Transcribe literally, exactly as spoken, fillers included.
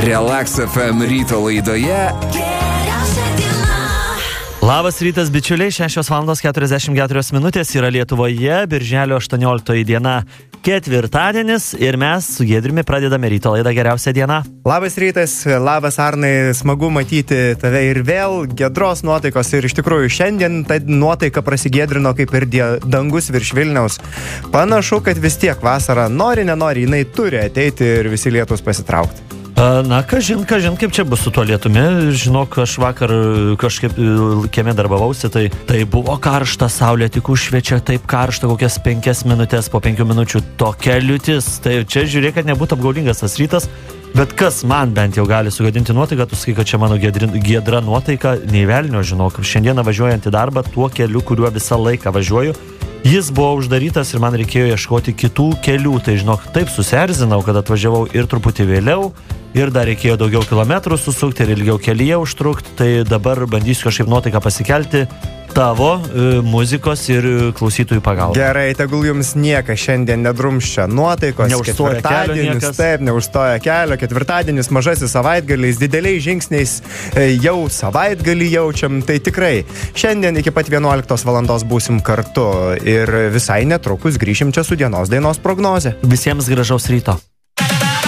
Relax F M ryto laidoje. Labas rytas, bičiuliai, šešios valandos keturiasdešimt keturios minutės yra Lietuvoje, birželio aštuonioliktoji diena, ketvirtadienis ir mes su Giedriumi pradedame ryto laidą Geriausia diena. Labas rytas, labas Arnai, smagu matyti tave ir vėl, giedros nuotaikos ir iš tikrųjų šiandien ta nuotaika prasigėdrino kaip ir die, dangus virš Vilniaus. Panašu, kad vis tiek vasara nori, nenori, jinai turi ateiti ir visi lietus pasitraukti. Na, kažin, kažin, kaip čia bus su tuo lietumi. Žinok, aš vakar kažkaip kieme darbavausi, tai, tai buvo karšta, saulė tik užšviečia, taip karšta, kokias penkias minutės, po penkių minučių tokia liūtis. Tai čia žiūrėk, kad nebūtų apgaulingas tas rytas, bet kas man bent jau gali sugadinti nuotaiką, tu sakai, kad čia mano giedri, giedra nuotaika, nei velnio, žinok. Šiandieną važiuojant į darbą tuo keliu, kuriuo visą laiką važiuoju, jis buvo uždarytas ir man reikėjo ieškoti kitų kelių. Tai žinok, taip susierzinau, kad atvažiavau ir truputį vėliau, ir dar reikėjo daugiau kilometrų susukti ir ilgiau kelyje užtrukti. Tai dabar bandysiu kažkaip nuotaiką pasikelti tavo e, muzikos ir klausytojų pagalba. Gerai, tegul jums niekas šiandien nedrumščia nuotaikos. Neužstoja kelio niekas. Taip, neužstoja kelio. Ketvirtadienis, mažasis savaitgaliais, dideliais žingsniais e, jau savaitgalį jaučiam. Tai tikrai šiandien iki pat vienuoliktos valandos būsim kartu ir visai netrukus grįšim čia su dienos dainos prognoze. Visiems gražaus ryto.